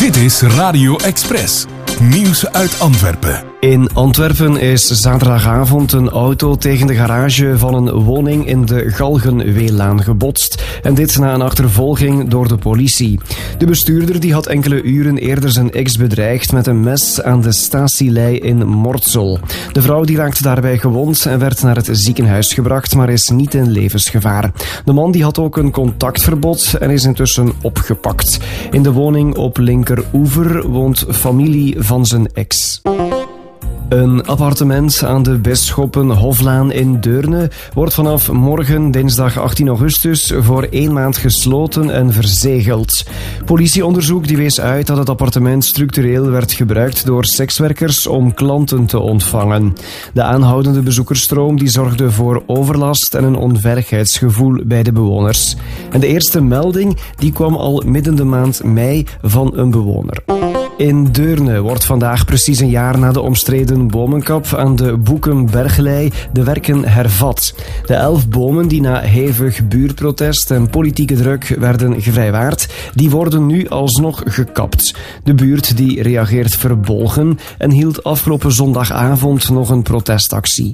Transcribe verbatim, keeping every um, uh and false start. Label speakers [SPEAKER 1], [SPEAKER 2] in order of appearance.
[SPEAKER 1] Dit is Radio Express. Nieuws uit Antwerpen.
[SPEAKER 2] In Antwerpen is zaterdagavond een auto tegen de garage van een woning in de Galgenweelaan gebotst. En dit na een achtervolging door de politie. De bestuurder die had enkele uren eerder zijn ex bedreigd met een mes aan de statielei in Mortsel. De vrouw die raakte daarbij gewond en werd naar het ziekenhuis gebracht, maar is niet in levensgevaar. De man die had ook een contactverbod en is intussen opgepakt. In de woning op Linkeroever woont familie van zijn ex. Een appartement aan de Bisschoppenhoflaan in Deurne wordt vanaf morgen, dinsdag achttien augustus, voor één maand gesloten en verzegeld. Politieonderzoek die wees uit dat het appartement structureel werd gebruikt door sekswerkers om klanten te ontvangen. De aanhoudende bezoekersstroom die zorgde voor overlast en een onveiligheidsgevoel bij de bewoners. En de eerste melding die kwam al midden de maand mei van een bewoner. In Deurne wordt vandaag precies een jaar na de omstreden bomenkap aan de Boekenberglei de werken hervat. De elf bomen die na hevig buurprotest en politieke druk werden gevrijwaard, die worden nu alsnog gekapt. De buurt die reageert verbolgen en hield afgelopen zondagavond nog een protestactie.